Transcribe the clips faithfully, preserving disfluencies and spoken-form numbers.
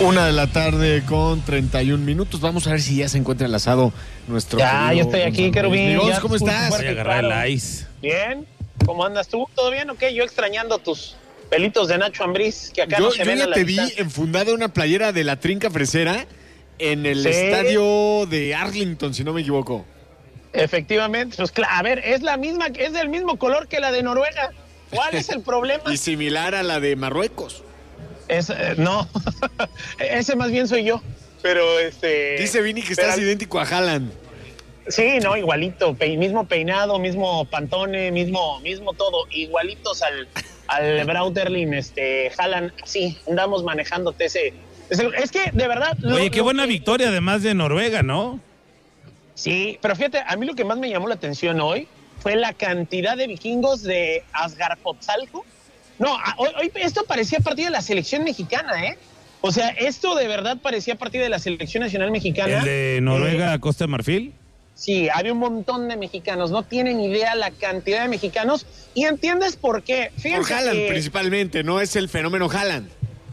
Una de la tarde con treinta y un minutos. Vamos a ver si ya se encuentra enlazado nuestro. Ya, yo estoy aquí, Querubín. ¿Cómo estás? Voy a agarrar el ice. Bien. ¿Cómo andas tú? ¿Todo bien o qué? Yo extrañando tus pelitos de Nacho Ambriz, que acá yo, no se yo ven ya a la te distancia. vi enfundada una playera de la Trinca Fresera en el ¿Sí? estadio de Arlington, si no me equivoco. Efectivamente. Pues claro, a ver, es la misma, es del mismo color que la de Noruega. ¿Cuál es el problema? Y similar a la de Marruecos. Es, eh, no, ese más bien soy yo. Pero este. Dice Vini que pero- estás idéntico a Haaland. Sí, no, igualito, pe- mismo peinado, mismo pantone, mismo, mismo todo, igualitos al, al Brauterlin, este, Haaland, sí, andamos manejándote ese, ese- es que de verdad. lo- Oye, qué lo buena que- victoria además de Noruega, ¿no? Sí, pero fíjate, a mí lo que más me llamó la atención hoy fue la cantidad de vikingos de Azcapotzalco. No, a- hoy, hoy esto parecía partido de la selección mexicana, ¿eh? O sea, esto de verdad parecía partido de la selección nacional mexicana. El de Noruega a Costa de Marfil. Sí, había un montón de mexicanos, no tienen idea la cantidad de mexicanos y entiendes por qué. Por Fíjense Haaland que principalmente, no es el fenómeno Haaland.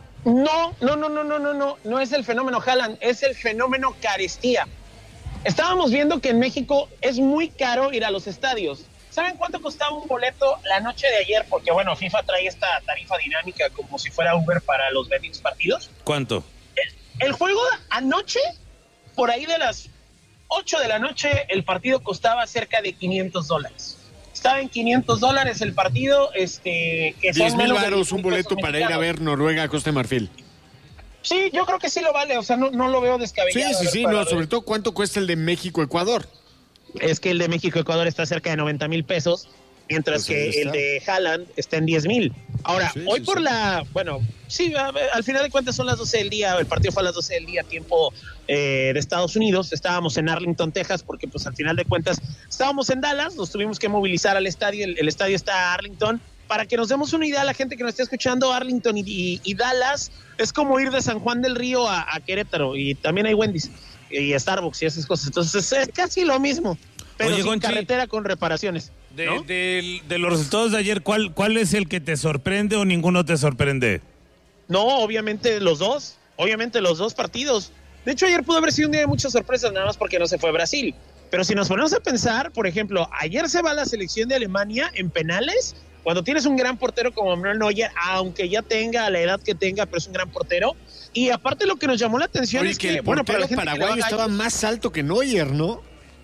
no, no, no, no, no, no, no, no es el fenómeno Haaland, es el fenómeno carestía. Estábamos viendo que en México es muy caro ir a los estadios. ¿Saben cuánto costaba un boleto la noche de ayer? Porque bueno, FIFA trae esta tarifa dinámica como si fuera Uber para los benditos partidos. ¿Cuánto? El juego anoche, por ahí de las ocho de la noche, el partido costaba cerca de quinientos dólares. Estaba en quinientos dólares el partido, este, que son diez mil menos de varos un mil boleto pesos para ir a mexicanos. ver Noruega a Costa de Marfil. Sí, yo creo que sí lo vale, o sea, no, no lo veo Sí, descabellado. sí, a ver, sí, para no, ver. sobre todo cuánto cuesta el de México-Ecuador. Es que el de México-Ecuador está cerca de noventa mil pesos, mientras Pues ahí que el está. de Haaland está en diez mil. Ahora, Sí, hoy sí, por sí. la, bueno, sí, a ver, al final de cuentas son las doce del día, el partido fue a las doce del día, tiempo eh, de Estados Unidos, estábamos en Arlington, Texas, porque pues al final de cuentas estábamos en Dallas, nos tuvimos que movilizar al estadio, el, el estadio está a Arlington, para que nos demos una idea a la gente que nos está escuchando, Arlington y, y, y Dallas es como ir de San Juan del Río a, a Querétaro, y también hay Wendy's y Starbucks y esas cosas, entonces es casi lo mismo, pero Oye, sin Gonchi, carretera con reparaciones. De, ¿no? de- de los resultados de ayer, ¿cuál, ¿cuál es el que te sorprende o ninguno te sorprende? No, obviamente los dos, obviamente los dos partidos. De hecho, ayer pudo haber sido un día de muchas sorpresas, nada más porque no se fue a Brasil. Pero si nos ponemos a pensar, por ejemplo, ayer se va la selección de Alemania en penales, cuando tienes un gran portero como Manuel Neuer, aunque ya tenga la edad que tenga, pero es un gran portero. Y aparte lo que nos llamó la atención Oye, es que que, el bueno, para portero la gente que le paraguayo va a estaba Gallos- más alto que Neuer, ¿no?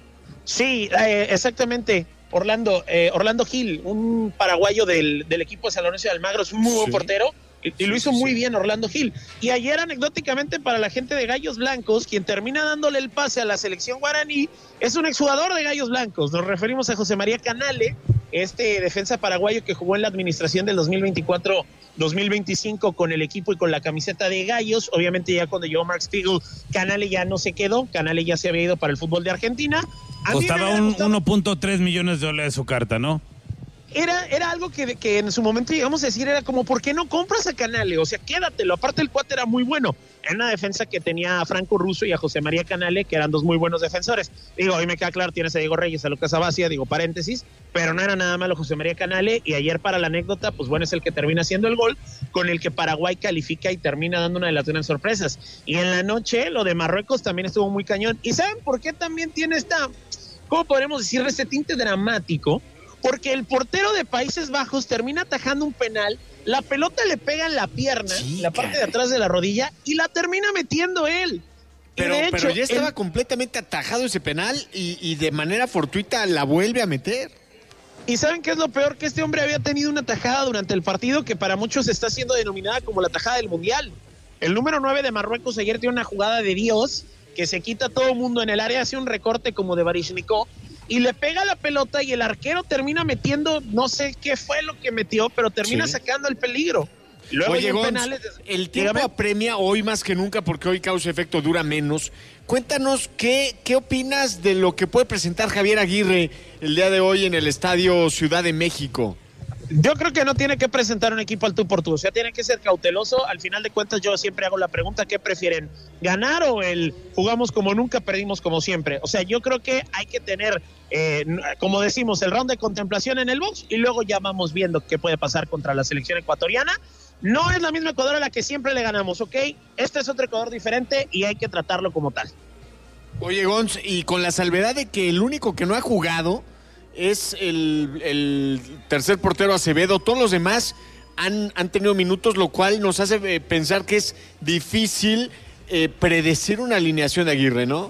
Sí, eh, exactamente. Orlando, eh, Orlando Gil, un paraguayo del, del equipo de San Lorenzo de Almagro, es un muy buen Sí. portero y, y Sí, lo hizo sí, muy sí. bien Orlando Gil. Y ayer anecdóticamente para la gente de Gallos Blancos, quien termina dándole el pase a la selección guaraní, es un exjugador de Gallos Blancos. Nos referimos a José María Canale, este defensa paraguayo que jugó en la administración del dos mil veinticuatro dos mil veinticinco con el equipo y con la camiseta de Gallos. Obviamente ya cuando llegó Mark Spiegel, Canale ya no se quedó, Canale ya se había ido para el fútbol de Argentina. A mí me Costaba hubiera un gustado- uno punto tres millones de dólares su carta, ¿no? Era, era algo que, que en su momento llegamos a decir, era como, ¿por qué no compras a Canale? O sea, quédatelo. Aparte el cuate era muy bueno. Era una defensa que tenía a Franco Russo y a José María Canale, que eran dos muy buenos defensores. Digo, hoy me queda claro, tienes a Diego Reyes, a Lucas Abacia, digo, paréntesis, pero no era nada malo José María Canale. Y ayer para la anécdota, pues bueno, es el que termina haciendo el gol, con el que Paraguay califica y termina dando una de las grandes sorpresas. Y en la noche, lo de Marruecos también estuvo muy cañón. ¿Y saben por qué también tiene esta, cómo podremos decir, este tinte dramático? Porque el portero de Países Bajos termina atajando un penal, la pelota le pega en la pierna, Sí, la parte de caray. atrás de la rodilla, y la termina metiendo él. Y Pero, de pero hecho, ya estaba él- completamente atajado ese penal y, y de manera fortuita la vuelve a meter. ¿Y saben qué es lo peor? Que este hombre había tenido una tajada durante el partido que para muchos está siendo denominada como la tajada del Mundial. El número nueve de Marruecos ayer tiene una jugada de Dios que se quita a todo el mundo en el área, hace un recorte como de Baryshnikov y le pega la pelota y el arquero termina metiendo, no sé qué fue lo que metió, pero termina Sí. sacando el peligro. Y luego Oye, hay en Gonz, penales. el tiempo Dígame. apremia hoy más que nunca porque hoy causa efecto dura menos. Cuéntanos, ¿qué, ¿qué opinas de lo que puede presentar Javier Aguirre el día de hoy en el Estadio Ciudad de México? Yo creo que no tiene que presentar un equipo al tú por tú, o sea, tiene que ser cauteloso. Al final de cuentas, yo siempre hago la pregunta, ¿qué prefieren? ¿Ganar o el jugamos como nunca, perdimos como siempre? O sea, yo creo que hay que tener, eh, como decimos, el round de contemplación en el box y luego ya vamos viendo qué puede pasar contra la selección ecuatoriana. No es la misma Ecuador a la que siempre le ganamos, ¿ok? Este es otro Ecuador diferente y hay que tratarlo como tal. Oye, Gonz, y con la salvedad de que el único que no ha jugado es el, el tercer portero Acevedo, todos los demás han, han tenido minutos, lo cual nos hace eh, pensar que es difícil eh, predecir una alineación de Aguirre, ¿no?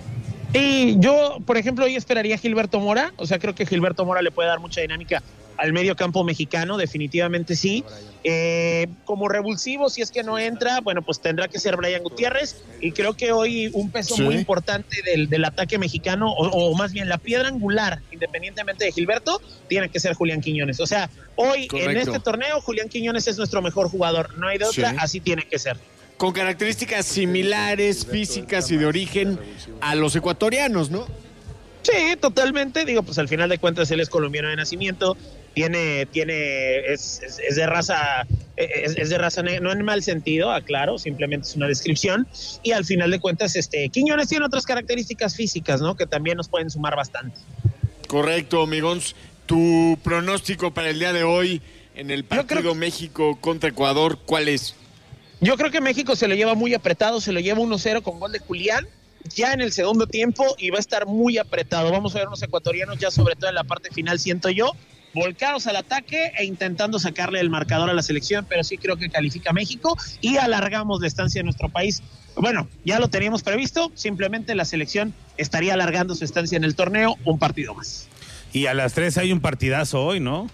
Y yo, por ejemplo, hoy esperaría a Gilberto Mora, o sea, creo que Gilberto Mora le puede dar mucha dinámica al medio campo mexicano, definitivamente sí. Eh, como revulsivo, si es que no entra, bueno, pues tendrá que ser Brian Gutiérrez, y creo que hoy un peso sí. muy importante del, del ataque mexicano, o, o más bien la piedra angular, independientemente de Gilberto, tiene que ser Julián Quiñones. O sea, hoy Correcto. En este torneo, Julián Quiñones es nuestro mejor jugador, no hay de otra, sí. así tiene que ser. Con características similares, físicas y de origen a los ecuatorianos, ¿no? Sí, totalmente. Digo, pues al final de cuentas él es colombiano de nacimiento, tiene, tiene, es, es, es de raza, es, es de raza negra, no en mal sentido, aclaro, simplemente es una descripción. Y al final de cuentas, este, Quiñones tiene otras características físicas, ¿no? Que también nos pueden sumar bastante. Correcto, amigos. Tu pronóstico para el día de hoy en el partido creo... México contra Ecuador, ¿cuál es? Yo creo que México se lo lleva muy apretado, se lo lleva uno cero con gol de Julián, ya en el segundo tiempo, y va a estar muy apretado. Vamos a ver unos ecuatorianos ya sobre todo en la parte final, siento yo, volcados al ataque e intentando sacarle el marcador a la selección, pero sí creo que califica México y alargamos la estancia de nuestro país. Bueno, ya lo teníamos previsto, simplemente la selección estaría alargando su estancia en el torneo un partido más. Y a las tres hay un partidazo hoy, ¿no?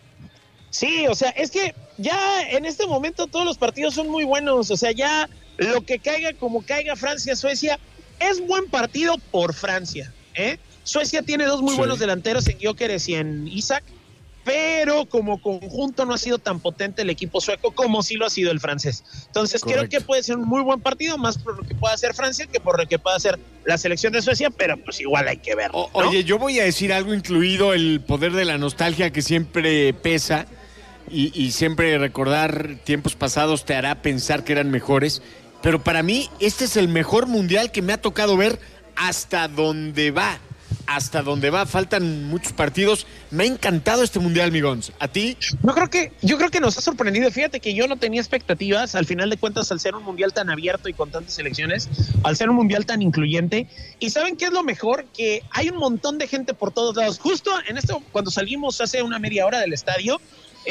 Sí, o sea, es que ya en este momento todos los partidos son muy buenos, o sea, ya lo que caiga como caiga Francia, Suecia, es buen partido por Francia, ¿eh? Suecia tiene dos muy sí. buenos delanteros en Gyökeres y en Isaac, pero como conjunto no ha sido tan potente el equipo sueco como sí lo ha sido el francés. Entonces Correcto. Creo que puede ser un muy buen partido, más por lo que pueda hacer Francia que por lo que pueda hacer la selección de Suecia, pero pues igual hay que verlo, ¿no? Oye, yo voy a decir algo, incluido el poder de la nostalgia que siempre pesa. Y, y siempre recordar tiempos pasados te hará pensar que eran mejores, pero para mí este es el mejor mundial que me ha tocado ver hasta donde va, hasta donde va, faltan muchos partidos. Me ha encantado este mundial, Migons. ¿A ti? Yo creo que, yo creo que nos ha sorprendido. Fíjate que yo no tenía expectativas, al final de cuentas, al ser un mundial tan abierto y con tantas selecciones, al ser un mundial tan incluyente. Y ¿saben qué es lo mejor? Que hay un montón de gente por todos lados. Justo en esto, cuando salimos hace una media hora del estadio,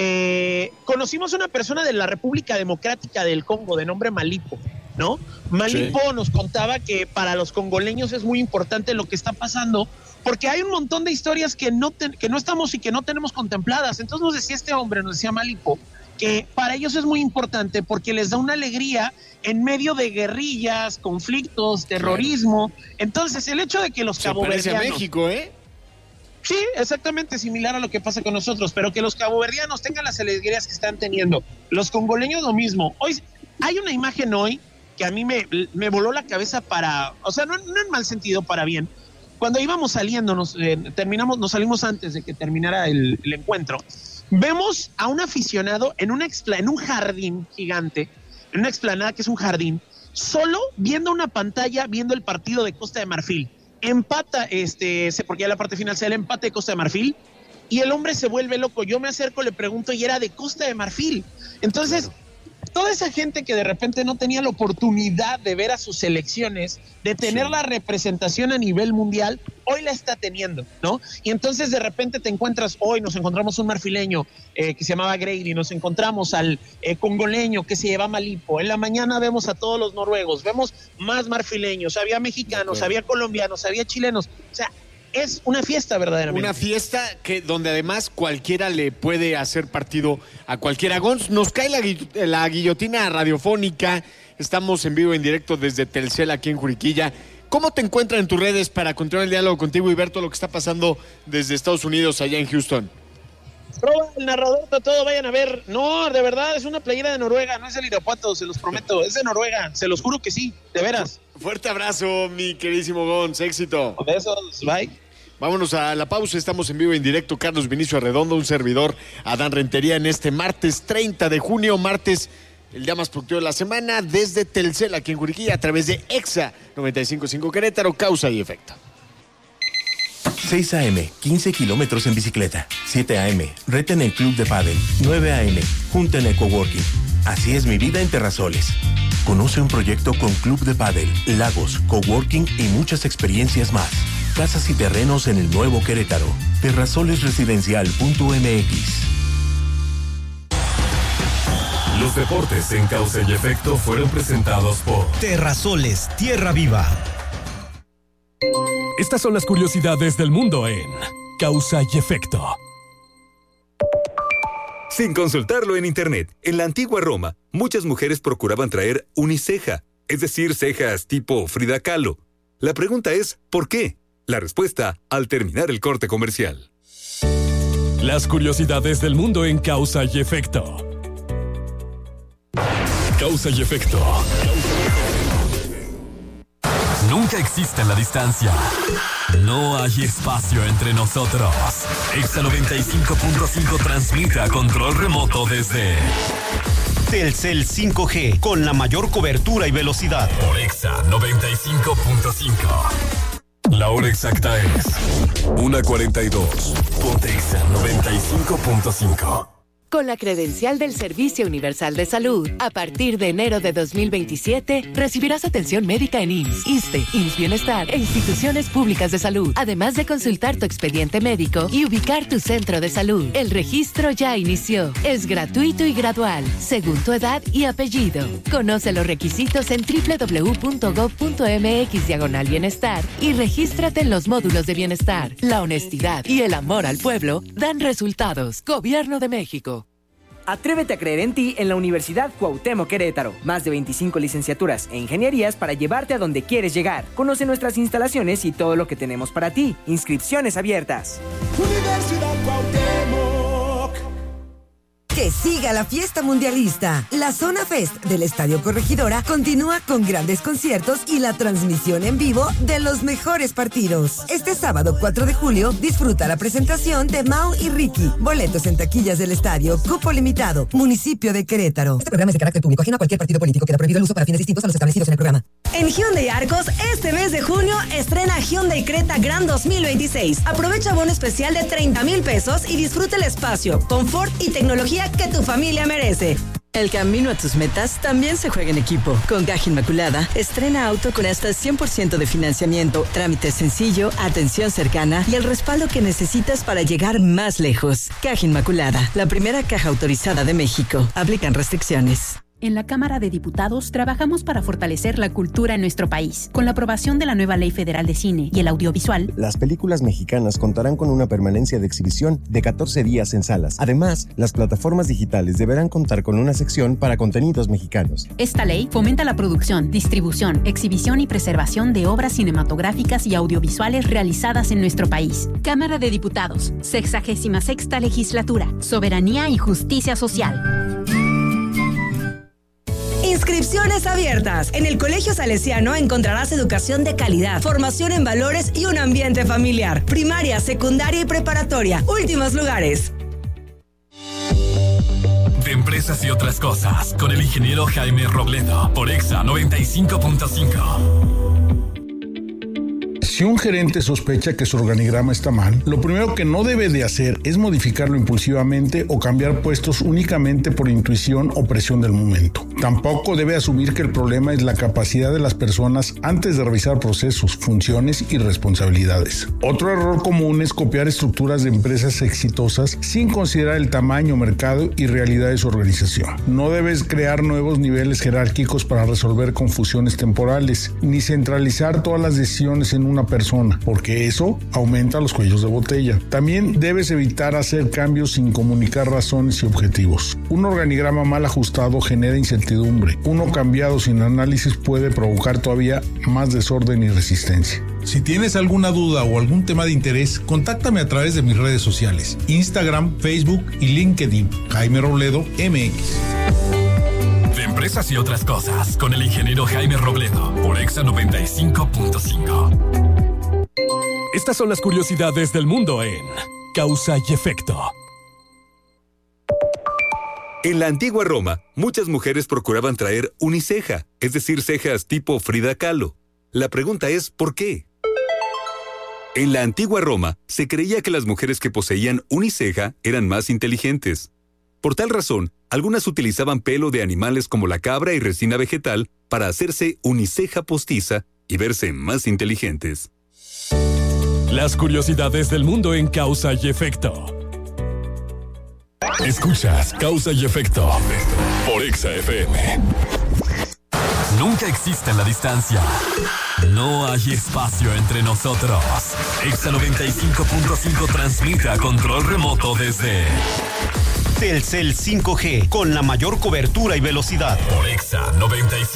Eh, conocimos a una persona de la República Democrática del Congo de nombre Malipo, ¿no? Malipo sí. nos contaba que para los congoleños es muy importante lo que está pasando, porque hay un montón de historias que no, te, que no estamos y que no tenemos contempladas. Entonces nos decía este hombre, nos decía Malipo, que para ellos es muy importante porque les da una alegría en medio de guerrillas, conflictos, terrorismo. Claro. Entonces el hecho de que los caboverdianos... Se parece a México, ¿eh? Sí, exactamente similar a lo que pasa con nosotros, pero que los caboverdianos tengan las alegrías que están teniendo. Los congoleños lo mismo. Hoy hay una imagen hoy que a mí me, me voló la cabeza para, o sea, no, no en mal sentido, para bien. Cuando íbamos saliendo, nos eh, terminamos, nos salimos antes de que terminara el, el encuentro. Vemos a un aficionado en una expla, en un jardín gigante, en una explanada que es un jardín, solo viendo una pantalla, viendo el partido de Costa de Marfil. Empata, este, porque ya la parte final se da el empate de Costa de Marfil, y el hombre se vuelve loco. Yo me acerco, le pregunto, y era de Costa de Marfil. Entonces, claro. toda esa gente que de repente no tenía la oportunidad de ver a sus selecciones, de tener sí. la representación a nivel mundial, hoy la está teniendo, ¿no? Y entonces de repente te encuentras, hoy nos encontramos un marfileño eh, que se llamaba Grady, nos encontramos al eh, congoleño que se llama Malipo, en la mañana vemos a todos los noruegos, vemos más marfileños, había mexicanos, había colombianos, había chilenos, o sea, es una fiesta verdaderamente. Una fiesta que donde además cualquiera le puede hacer partido a cualquiera. Gonz, nos cae la, la guillotina radiofónica, estamos en vivo en directo desde Telcel aquí en Juriquilla. ¿Cómo te encuentran en tus redes para continuar el diálogo contigo y ver todo lo que está pasando desde Estados Unidos allá en Houston? Roba el narrador, todo, vayan a ver. No, de verdad, es una playera de Noruega, no es el Irapuato, se los prometo, es de Noruega, se los juro que sí, de veras. Fuerte abrazo, mi queridísimo Gonz, éxito. Besos, bye. Vámonos a la pausa, estamos en vivo en directo, Carlos Vinicio Arredondo, un servidor, Adán Rentería, en este martes treinta de junio, martes, el día más productivo de la semana, desde Telcel, aquí en Juriquilla, a través de EXA noventa y cinco punto cinco Querétaro, causa y efecto. seis a eme, quince kilómetros en bicicleta. siete a eme, reta en el club de pádel. nueve a eme, junta en el coworking. Así es mi vida en Terrasoles. Conoce un proyecto con club de pádel, lagos, coworking y muchas experiencias más. Casas y terrenos en el nuevo Querétaro. terrasolesresidencial punto m x. Los deportes en Causa y Efecto fueron presentados por Terrasoles, Tierra Viva. Estas son las curiosidades del mundo en Causa y Efecto. Sin consultarlo en internet, en la antigua Roma, muchas mujeres procuraban traer uniceja, es decir, cejas tipo Frida Kahlo. La pregunta es, ¿por qué? La respuesta, al terminar el corte comercial. Las curiosidades del mundo en Causa y Efecto. Causa y Efecto. Nunca existe la distancia. No hay espacio entre nosotros. Exa noventa y cinco punto cinco transmite a control remoto desde Telcel cinco G, con la mayor cobertura y velocidad. por Exa noventa y cinco punto cinco. La hora exacta es una cuarenta y dos. Ponte Exa noventa y cinco punto cinco. Con la credencial del Servicio Universal de Salud, a partir de enero de dos mil veintisiete, recibirás atención médica en I M S S, ISSSTE, I M S S Bienestar e instituciones públicas de salud, además de consultar tu expediente médico y ubicar tu centro de salud. El registro ya inició. Es gratuito y gradual, según tu edad y apellido. Conoce los requisitos en doble u doble u doble u punto gob punto m x diagonal bienestar y regístrate en los módulos de bienestar. La honestidad y el amor al pueblo dan resultados. Gobierno de México. Atrévete a creer en ti en la Universidad Cuauhtémoc Querétaro. Más de veinticinco licenciaturas e ingenierías para llevarte a donde quieres llegar. Conoce nuestras instalaciones y todo lo que tenemos para ti. Inscripciones abiertas. Universidad Cuauhtémoc. Que siga la fiesta mundialista. La Zona Fest del Estadio Corregidora continúa con grandes conciertos y la transmisión en vivo de los mejores partidos. Este sábado cuatro de julio disfruta la presentación de Mau y Ricky. Boletos en taquillas del estadio, cupo limitado, municipio de Querétaro. Este programa es de carácter público, ajeno a cualquier partido político. Queda prohibido el uso para fines distintos a los establecidos en el programa. En Hyundai Arcos, este mes de junio estrena Hyundai Creta Grand dos mil veintiséis. Aprovecha bono especial de treinta mil pesos y disfruta el espacio, confort y tecnología que tu familia merece. El camino a tus metas también se juega en equipo. Con Caja Inmaculada, estrena auto con hasta cien por ciento de financiamiento, trámite sencillo, atención cercana y el respaldo que necesitas para llegar más lejos. Caja Inmaculada, la primera caja autorizada de México. Aplican restricciones. En la Cámara de Diputados trabajamos para fortalecer la cultura en nuestro país. Con la aprobación de la nueva Ley Federal de Cine y el Audiovisual, las películas mexicanas contarán con una permanencia de exhibición de catorce días en salas. Además, las plataformas digitales deberán contar con una sección para contenidos mexicanos. Esta ley fomenta la producción, distribución, exhibición y preservación de obras cinematográficas y audiovisuales realizadas en nuestro país. Cámara de Diputados, sexagésima sexta legislatura, soberanía y justicia social. Inscripciones abiertas. En el Colegio Salesiano encontrarás educación de calidad, formación en valores y un ambiente familiar. Primaria, secundaria y preparatoria. Últimos lugares. De empresas y otras cosas, con el ingeniero Jaime Robledo, por Exa noventa y cinco punto cinco. Si un gerente sospecha que su organigrama está mal, lo primero que no debe de hacer es modificarlo impulsivamente o cambiar puestos únicamente por intuición o presión del momento. Tampoco debe asumir que el problema es la capacidad de las personas antes de revisar procesos, funciones y responsabilidades. Otro error común es copiar estructuras de empresas exitosas sin considerar el tamaño, mercado y realidad de su organización. No debes crear nuevos niveles jerárquicos para resolver confusiones temporales, ni centralizar todas las decisiones en una persona, porque eso aumenta los cuellos de botella. También debes evitar hacer cambios sin comunicar razones y objetivos. Un organigrama mal ajustado genera incertidumbre. Uno cambiado sin análisis puede provocar todavía más desorden y resistencia. Si tienes alguna duda o algún tema de interés, contáctame a través de mis redes sociales, Instagram, Facebook y LinkedIn. Jaime Robledo, M X. De empresas y otras cosas, con el ingeniero Jaime Robledo, por Exa noventa y cinco punto cinco. Estas son las curiosidades del mundo en Causa y Efecto. En la antigua Roma, muchas mujeres procuraban traer uniceja, es decir, cejas tipo Frida Kahlo. La pregunta es, ¿por qué? En la antigua Roma, se creía que las mujeres que poseían uniceja eran más inteligentes. Por tal razón, Algunas utilizaban pelo de animales como la cabra y resina vegetal para hacerse uniceja postiza y verse más inteligentes. Las curiosidades del mundo en Causa y Efecto. Escuchas Causa y Efecto por Exa F M. Nunca existe la distancia. No hay espacio entre nosotros. Exa noventa y cinco punto cinco transmite a control remoto desde Telcel cinco G, con la mayor cobertura y velocidad. Por Exa noventa y cinco.